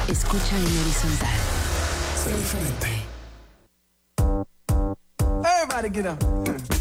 Escucha en horizontal. Sé diferente. Everybody get up.